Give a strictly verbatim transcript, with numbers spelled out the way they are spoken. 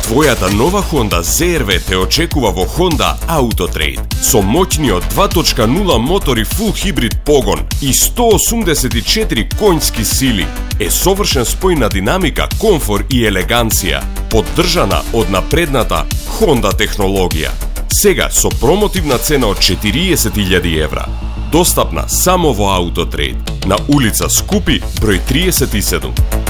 Твојата нова Honda зет ар ви те очекува во Honda Autotrade со моќниот два точка нула мотор и фул хибрид погон и сто осумдесет и четири конјски сили. Е совршен спој на динамика, комфор и елеганција, поддржана од напредната Honda технологија. Сега со промотивна цена од четириесет илјади евра. Достапна само во Autotrade на улица Скупи, број триесет и седум.